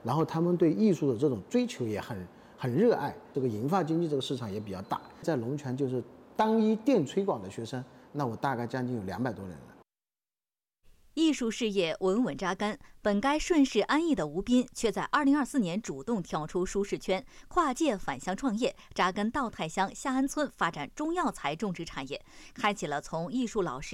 然后他们对艺术的这种追求也很热爱。这个银发经济这个市场也比较大，在龙泉就是单一电吹管的学生，那我大概将近有200多人了。 艺术事业稳稳扎根，本该顺势安逸的吴斌，却在2024年主动跳出舒适圈，跨界返乡创业，扎根道泰乡夏安村，发展中药材种植产业，开启了从艺术老师